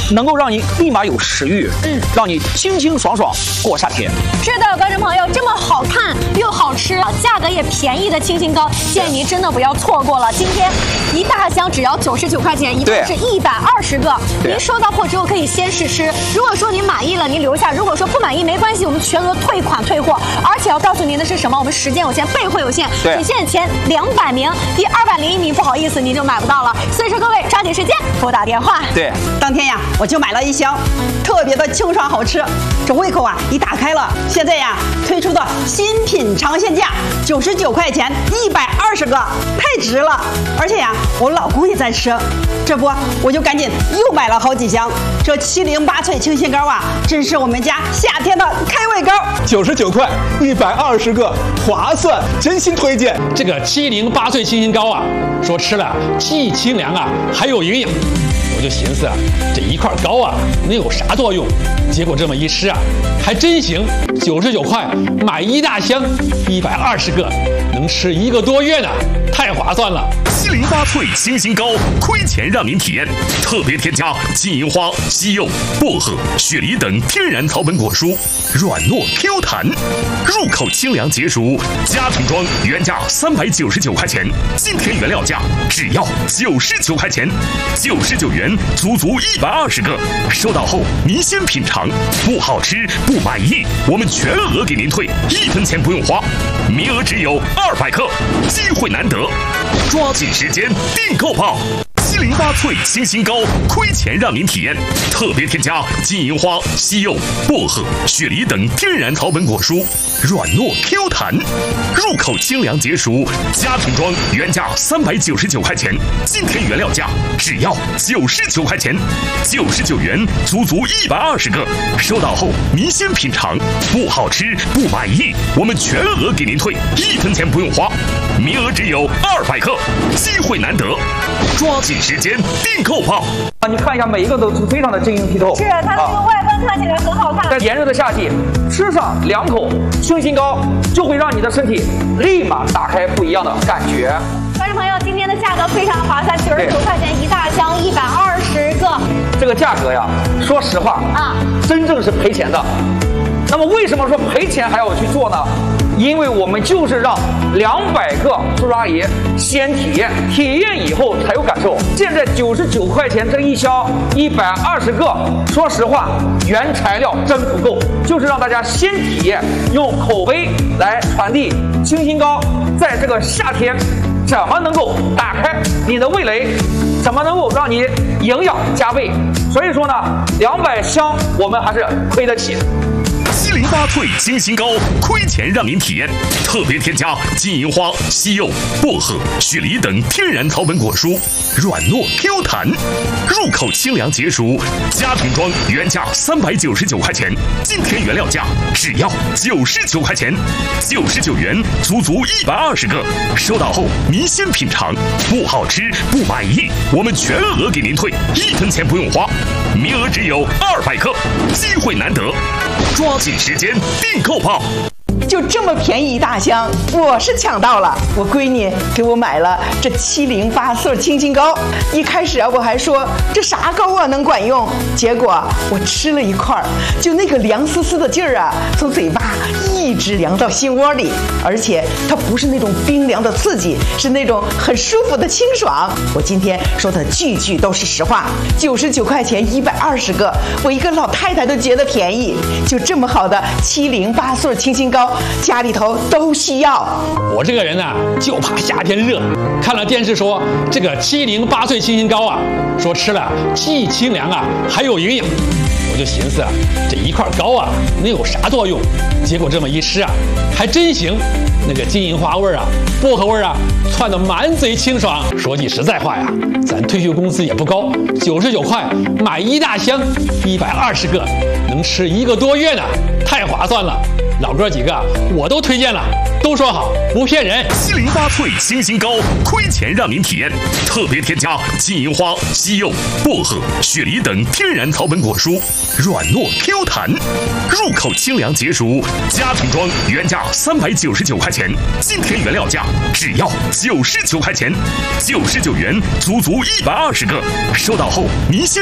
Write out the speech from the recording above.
能够让你立马有食欲，让你清清爽爽过夏天。 是的，观众朋友，这么好看又好吃，价格也便宜的清新糕，建议您真的不要错过了。今天一大箱只要99块钱，一共是120个。您收到货之后可以先试吃，如果说您满意了，您留下；如果说不满意没关系，我们全额退款退货。而且要告诉您的是什么？我们时间有限，备货有限，仅限前200名，第201名不好意思您就买不到了。所以说各位抓紧时间拨打电话。 对，当天呀我就买了1箱，特别的清爽好吃，这胃口啊一打开了。现在呀推出的新品尝鲜价99块钱120个，太值了！而且呀我老公也在吃，这不我就赶紧又买了好几箱。这708脆清新糕啊，真是我们家夏天的开胃糕。 99块120个，划算，真心推荐。 这个708脆清新糕啊，说吃了既清凉啊，还有营养。我就寻思啊，这一块糕啊能有啥作用？结果这么一吃啊，还真行，99块买一大箱，120个，能吃1个多月呢，太划算了。 708脆清新糕，亏钱让您体验。特别添加金银花、西柚、薄荷、雪梨等天然草本果蔬，软糯 Q 弹，入口清凉解暑。家庭装原价399块钱，今天原料价只要99块钱，99元足120个。收到后您先品尝，不好吃不满意，我们全额给您退，1分钱不用花。名额只有200克，机会难得，抓紧时间订购吧！708脆清新糕，亏钱让您体验。特别添加金银花、西柚、薄荷、雪梨等天然草本果蔬，软糯 Q 弹，入口清凉解暑。家庭装原价399块钱，今天原料价只要99块钱，99元足120个。收到后您先品尝，不好吃不满意，我们全额给您退，1分钱不用花。名额只有200克，机会难得，抓紧时间订购吧！ 你看一下，每一个都是非常的晶莹剔透。 是它的这个外观看起来很好看。 在炎热的夏季，吃上2口清新糕，就会让你的身体立马打开不一样的感觉。 观众朋友，今天的价格非常划算，99块钱一大箱，120个。 这个价格呀，说实话啊，真正是赔钱的。那么为什么说赔钱还要去做呢？因为我们就是让200个叔叔阿姨先体验，体验以后才有感受。现在99块钱这一箱120个，说实话，原材料真不够，就是让大家先体验，用口碑来传递清新糕在这个夏天怎么能够打开你的味蕾，怎么能够让你营养加倍。所以说呢，200箱我们还是亏得起。 708脆清新糕，亏钱让您体验。特别添加金银花、西柚、薄荷、雪梨等天然草本果蔬，软糯 Q 弹，入口清凉解暑。家庭装原价399块钱，今天原料价只要99块钱，99元足120个。收到后您先品尝，不好吃不满意，我们全额给您退，1分钱不用花。名额只有200克，机会难得，抓紧时间订购吧！ 就这么便宜一大箱，我是抢到了。我闺女给我买了这708穗清新糕。一开始啊，我还说这啥糕啊能管用，结果我吃了一块，就那个凉丝丝的劲儿啊，从嘴巴一直凉到心窝里，而且它不是那种冰凉的刺激，是那种很舒服的清爽。我今天说的句句都是实话，99块钱120个，我一个老太太都觉得便宜。就这么好的708穗清新糕，家里头都需要。 我这个人啊，就怕夏天热。看了电视说这个708脆清新糕啊，说吃了既清凉啊，还有营养。我就寻思啊，这一块糕啊能有啥作用？结果这么一吃啊，还真行，那个金银花味啊、薄荷味啊，窜得满嘴清爽。说句实在话呀，咱退休工资也不高，99块买一大箱，120个，能吃1个多月呢，太划算了。老哥几个我都推荐了，都说好，不骗人。 708脆清新糕，亏钱让您体验。特别添加金银花、西柚、薄荷、雪梨等天然草本果蔬，软糯 Q 弹，入口清凉解暑。家庭装原价399块钱，今天原料价只要99块钱，99元足120个。收到后您先